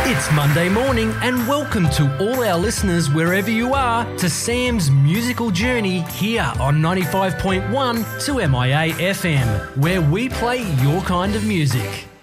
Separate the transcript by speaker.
Speaker 1: It's Monday morning and welcome to all our listeners wherever you are to Sam's musical journey here on 95.1 to MIA FM, where we play your kind of music.